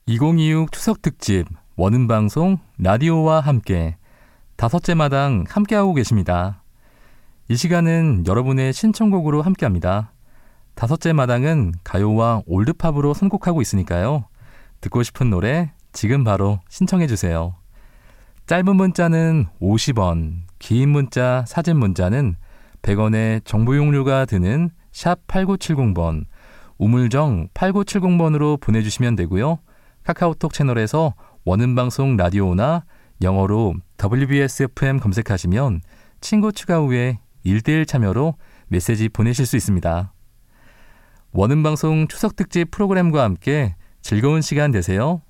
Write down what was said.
2026 추석 특집 원음방송 라디오와 함께 다섯째 마당 함께하고 계십니다. 이 시간은 여러분의 신청곡으로 함께합니다. 다섯째 마당은 가요와 올드팝으로 선곡하고 있으니까요. 듣고 싶은 노래 지금 바로 신청해 주세요. 짧은 문자는 50원, 긴 문자, 사진 문자는 100원의 정보 용료가 드는 샵 8970번, 우물정 8970번으로 보내주시면 되고요. 카카오톡 채널에서 원음방송 라디오나 영어로 WBSFM 검색하시면 친구 추가 후에 1대1 참여로 메시지 보내실 수 있습니다. 원음방송 추석특집 프로그램과 함께 즐거운 시간 되세요.